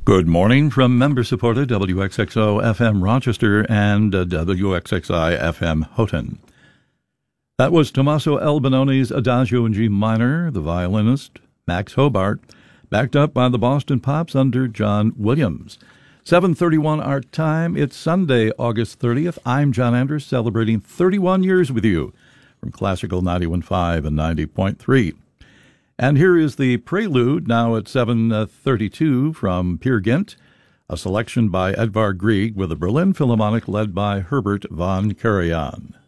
Good morning from member-supported WXXO FM Rochester and WXXI FM Houghton. That was Tommaso Albinoni's Adagio in G minor, the violinist Max Hobart, backed up by the Boston Pops under John Williams. 7:31 our time. It's Sunday, August 30th. I'm John Anders, celebrating 31 years with you from Classical 91.5 and 90.3. And here is the prelude, now at 7:32 from Peer Gynt, a selection by Edvard Grieg with the Berlin Philharmonic led by Herbert von Karajan.